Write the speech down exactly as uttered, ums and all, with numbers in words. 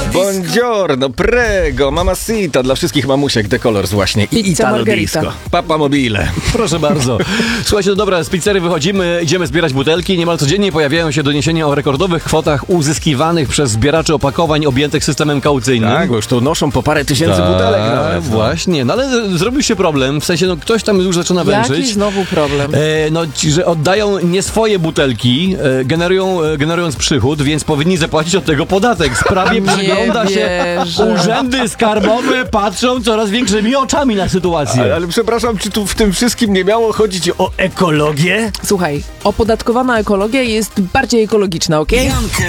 Buongiorno, prego, mamacita dla wszystkich mamusiek, The Colors właśnie i Pizza Italo Margherita. Disco. Papa Mobile. Proszę bardzo. Słuchajcie, no dobra, z pizzerii wychodzimy, idziemy zbierać butelki. Niemal codziennie pojawiają się doniesienia o rekordowych kwotach uzyskiwanych przez zbieraczy opakowań objętych systemem kaucyjnym. Tak, bo już tu noszą po parę tysięcy Tak, butelek nawet. No. Właśnie, no ale zrobił się problem, w sensie, no ktoś tam już zaczyna wężyć. Jaki znowu problem? E, no, ci, że oddają nie swoje butelki, e, generują, e, generując przychód, więc powinni zapłacić od tego podatek. Sprawie przygląda się wierzę. urzędy skarbowe, patrzą coraz większymi oczami na sytuację. Ale, ale przepraszam, czy tu w tym wszystkim nie miało chodzić o ekologię? Słuchaj, opodatkowana ekologia jest bardziej ekologiczna, okej?